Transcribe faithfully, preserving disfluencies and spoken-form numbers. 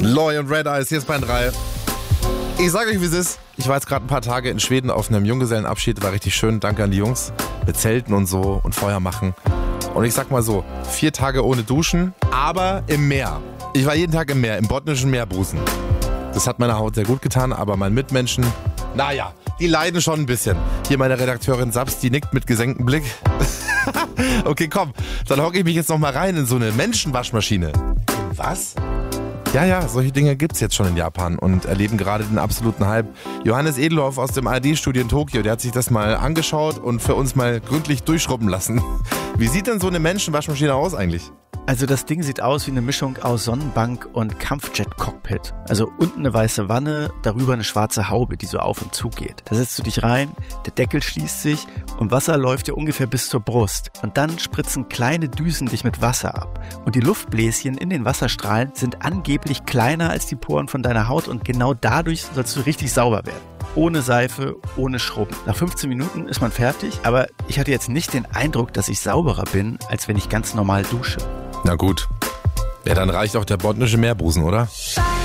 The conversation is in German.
Loy und Red Eyes, hier ist Bayern drei. Ich sag euch, wie es ist. Ich war jetzt gerade ein paar Tage in Schweden auf einem Junggesellenabschied. War richtig schön. Danke an die Jungs. Mit Zelten und so und Feuer machen. Und ich sag mal so, vier Tage ohne Duschen, aber im Meer. Ich war jeden Tag im Meer, im botnischen Meerbusen. Das hat meiner Haut sehr gut getan, aber meinen Mitmenschen, naja, die leiden schon ein bisschen. Hier meine Redakteurin Saps, die nickt mit gesenktem Blick. Okay, komm, dann hocke ich mich jetzt noch mal rein in so eine Menschenwaschmaschine. Was? Ja, ja, solche Dinge gibt's jetzt schon in Japan und erleben gerade den absoluten Hype. Johannes Edelhoff aus dem A R D-Studio in Tokio, der hat sich das mal angeschaut und für uns mal gründlich durchschrubben lassen. Wie sieht denn so eine Menschenwaschmaschine aus eigentlich? Also das Ding sieht aus wie eine Mischung aus Sonnenbank und Kampfjet-Cockpit. Also unten eine weiße Wanne, darüber eine schwarze Haube, die so auf und zu geht. Da setzt du dich rein, der Deckel schließt sich und Wasser läuft dir ungefähr bis zur Brust. Und dann spritzen kleine Düsen dich mit Wasser ab. Und die Luftbläschen in den Wasserstrahlen sind angeblich kleiner als die Poren von deiner Haut und genau dadurch sollst du richtig sauber werden. Ohne Seife, ohne Schrubben. Nach fünfzehn Minuten ist man fertig, aber ich hatte jetzt nicht den Eindruck, dass ich sauberer bin, als wenn ich ganz normal dusche. Na gut. Ja, dann reicht auch der botnische Meerbusen, oder?